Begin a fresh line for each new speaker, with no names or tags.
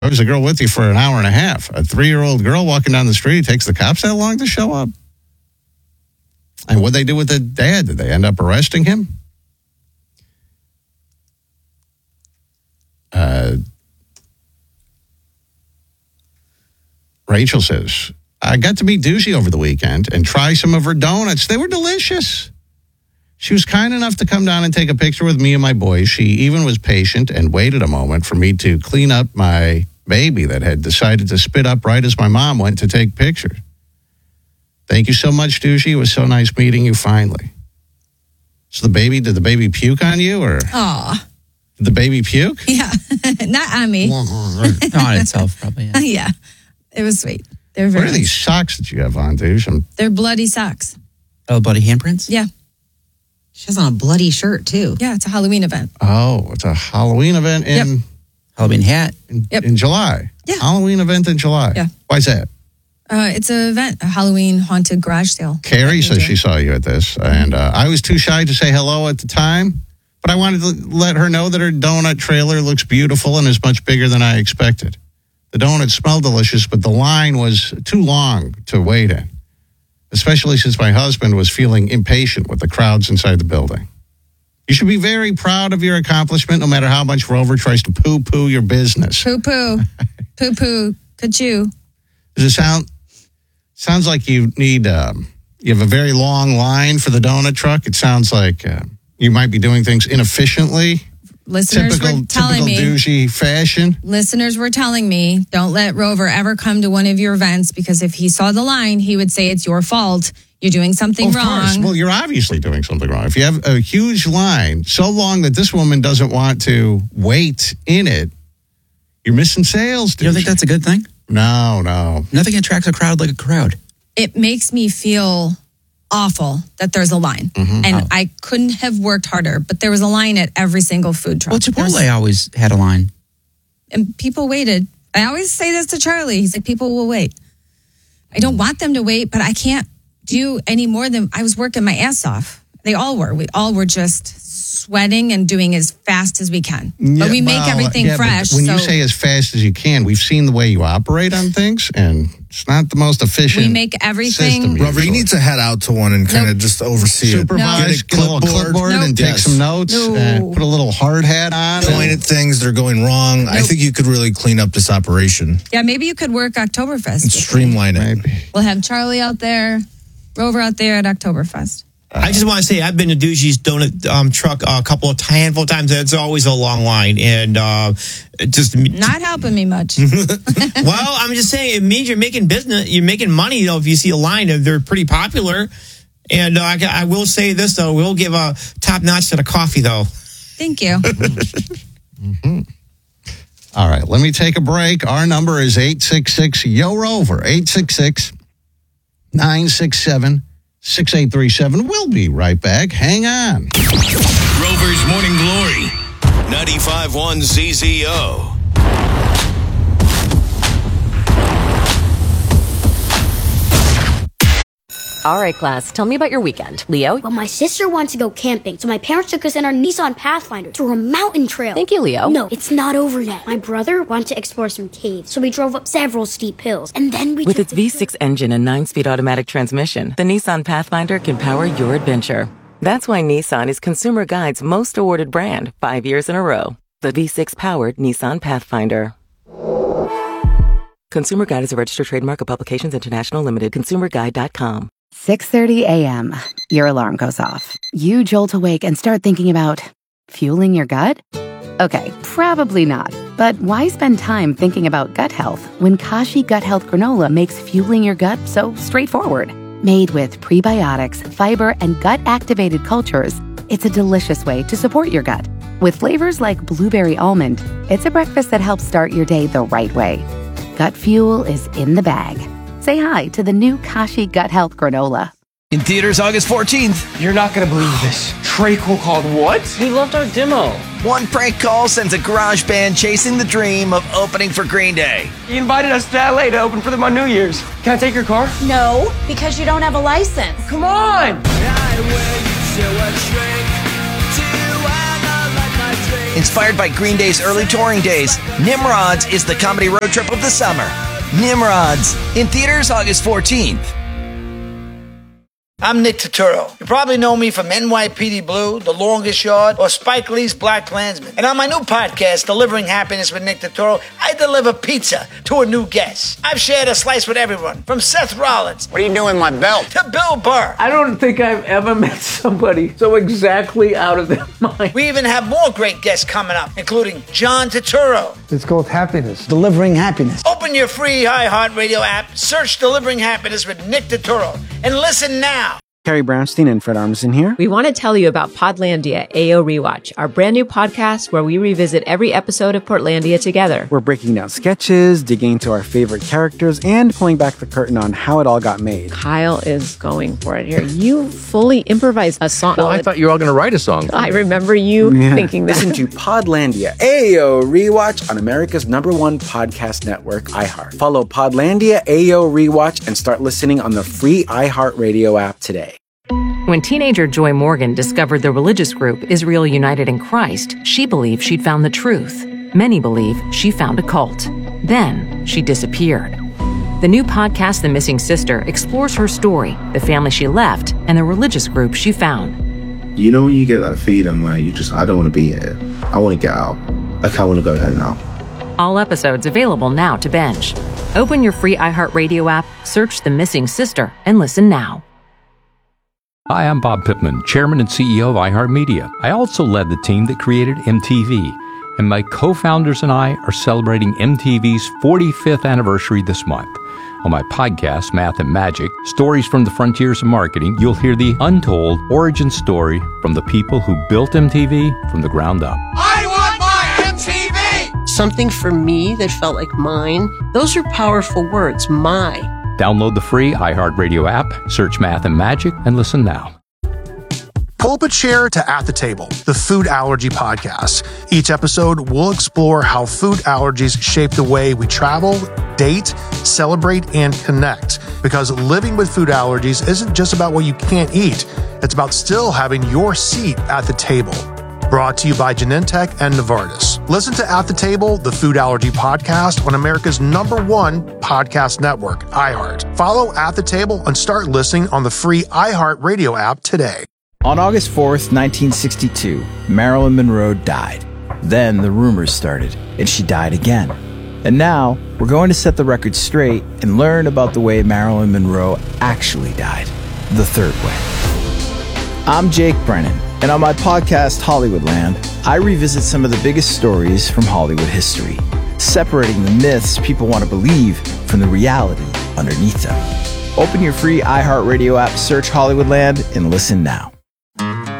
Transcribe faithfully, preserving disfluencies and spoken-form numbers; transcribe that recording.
There's a girl with you for an hour and a half. A three-year-old girl walking down the street takes the cops that long to show up. And what'd they do with the dad? Did they end up arresting him? Uh, Rachel says, I got to meet Doozy over the weekend and try some of her donuts. They were delicious. She was kind enough to come down and take a picture with me and my boys. She even was patient and waited a moment for me to clean up my baby that had decided to spit up right as my mom went to take pictures. Thank you so much, Doozy. It was so nice meeting you finally. So the baby, did the baby puke on you or?
Aw.
Did the baby puke?
Yeah, not on me.
On itself, probably. Yeah.
Yeah, it was sweet. They're very
What are these socks that you have on, Doozy? I'm-
They're bloody socks.
Oh, bloody handprints?
Yeah.
She has on a bloody shirt, too.
Yeah, it's a Halloween event.
Oh, it's a Halloween event in,
Yep.
Halloween hat.
in,
Yep.
in July.
Yeah.
Halloween event in July.
Yeah.
Why's that?
Uh, it's an event, a Halloween haunted garage sale.
Carrie says
Thank
she
you.
saw you at this, and uh, I was too shy to say hello at the time, but I wanted to let her know that her donut trailer looks beautiful and is much bigger than I expected. The donuts smell delicious, but the line was too long to wait in, especially since my husband was feeling impatient with the crowds inside the building. You should be very proud of your accomplishment, no matter how much Rover tries to poo-poo your business.
Poo-poo. Poo-poo. Ka-choo.
Does it sound... Sounds like you need, um, you have a very long line for the donut truck. It sounds like uh, you might be doing things inefficiently.
Listeners
typical,
were telling
typical
me.
douchey fashion.
Listeners were telling me, don't let Rover ever come to one of your events because if he saw the line, he would say it's your fault. You're doing something
Of
wrong.
course. Well, you're obviously doing something wrong. If you have a huge line, so long that this woman doesn't want to wait in it, you're missing sales, dude.
You don't think that's a good thing?
No, no.
Nothing attracts a crowd like a crowd.
It makes me feel awful that there's a line.
Mm-hmm.
And
Oh.
I couldn't have worked harder, but there was a line at every single food truck.
Well,
There's-
Chipotle always had a line.
and people waited. I always say this to Charlie. He's like, people will wait. I don't want them to wait, but I can't do any more than I was working my ass off. They all were. We all were just sweating and doing as fast as we can.
Yeah,
but we make
well,
everything
yeah, but
fresh.
When
so
you say as fast as you can, we've seen the way you operate on things, and it's not the most efficient.
we make everything.
system.
Rover, you need to head out to one and kind of
Nope.
just oversee it.
Supervise,
Get
get a little clipboard
Nope.
and take
Yes.
some notes.
No.
Uh, put a little hard hat on.
Point
and-
at things that are going wrong. I
Nope.
think you could really clean up this operation
Yeah, maybe you could work Oktoberfest.
and streamline it.
Maybe.
We'll have Charlie out there, Rover out there at Oktoberfest.
I just want to say I've been to Doozy's donut um, truck a couple of handful of times. It's always a long line, and uh, it just
Not helping me much.
well, I'm just saying it means you're making business, you're making money. You know, if you see a line, they're pretty popular. And uh, I, I will say this though, we'll give a top notch to the coffee though.
Thank you.
Mm-hmm. All right, let me take a break. Our number is eight six six, Y O ROVER, eight six six, nine six seven, six eight three seven. We'll be right back. Hang on.
Rover's Morning Glory, ninety-five point one Z Z O.
All right, class, tell me about your weekend. Leo?
Well, my sister wants to go camping, so my parents took us in our Nissan Pathfinder through a mountain trail.
Thank you, Leo.
No, it's not over yet. My brother wanted to explore some caves, so we drove up several steep hills, and then we
With
took
its
the
V six engine and nine-speed automatic transmission, the Nissan Pathfinder can power your adventure. That's why Nissan is Consumer Guide's most awarded brand five years in a row. The V six-powered Nissan Pathfinder. Consumer Guide is a registered trademark of Publications International Limited. consumer guide dot com.
six thirty a.m. Your alarm goes off. You jolt awake and start thinking about fueling your gut? Okay, probably not. But why spend time thinking about gut health when Kashi Gut Health Granola makes fueling your gut so straightforward? Made with prebiotics, fiber, and gut-activated cultures, it's a delicious way to support your gut. With flavors like blueberry almond, it's a breakfast that helps start your day the right way. Gut fuel is in the bag. Say hi to the new Kashi Gut Health Granola.
In theaters August fourteenth. You're not going to believe this. Trey Cole called what? He loved our demo. One prank call sends a garage band chasing the dream of opening for Green Day. He invited us to L A to open for them on New Year's. Can I take your car?
No, because you don't have a license.
Come on! Inspired by Green Day's early touring days, Nimrods is the comedy road trip of the summer. Nimrods, in theaters August fourteenth.
I'm Nick Turturro. You probably know me from N Y P D Blue, The Longest Yard, or Spike Lee's Black Klansman. And on my new podcast, Delivering Happiness with Nick Turturro, I deliver pizza to a new guest. I've shared a slice with everyone, from Seth Rollins. What are you doing with my belt? To Bill Burr.
I don't think I've ever met somebody so exactly out of their mind.
We even have more great guests coming up, including John Turturro.
It's called Happiness. Delivering Happiness.
Open your free iHeartRadio app, search Delivering Happiness with Nick Turturro, and listen now.
Carrie Brownstein and Fred Armisen here.
We want to tell you about Podlandia A O Rewatch, our brand new podcast where we revisit every episode of Portlandia together.
We're breaking down sketches, digging into our favorite characters, and pulling back the curtain on how it all got made.
Kyle is going for it here. You fully improvised a song.
Well, I thought you were all going to write a song.
I remember you yeah. thinking that.
Listen to Podlandia A O Rewatch on America's number one podcast network, iHeart. Follow Podlandia A O Rewatch and start listening on the free iHeartRadio app today.
When teenager Joy Morgan discovered the religious group Israel United in Christ, she believed she'd found the truth. Many believe she found a cult. Then she disappeared. The new podcast, The Missing Sister, explores her story, the family she left, and the religious group she found.
You know when you get that feeling where you just, I don't want to be here. I want to get out. Like, I want to go home now.
All episodes available now to binge. Open your free iHeartRadio app, search The Missing Sister, and listen now.
Hi, I'm Bob Pittman, Chairman and C E O of iHeartMedia. I also led the team that created M T V, and my co-founders and I are celebrating M T V's forty-fifth anniversary this month. On my podcast, Math and Magic, Stories from the Frontiers of Marketing, you'll hear the untold origin story from the people who built M T V from the ground up.
I want my M T V! Something for me that felt like mine. Those are powerful words, my.
Download the free iHeartRadio app, search Math and Magic, and listen now.
Pull up a chair to At the Table, the food allergy podcast. Each episode will explore how food allergies shape the way we travel, date, celebrate, and connect. Because living with food allergies isn't just about what you can't eat. It's about still having your seat at the table. Brought to you by Genentech and Novartis. Listen to At the Table, the food allergy podcast on America's number one podcast network, iHeart. Follow At the Table and start listening on the free iHeartRadio app today.
On August fourth, nineteen sixty-two, Marilyn Monroe died. Then the rumors started, and she died again. And now, we're going to set the record straight and learn about the way Marilyn Monroe actually died. The third way. I'm Jake Brennan, and on my podcast, Hollywoodland, I revisit some of the biggest stories from Hollywood history, separating the myths people want to believe from the reality underneath them. Open your free iHeartRadio app, search Hollywoodland, and listen now.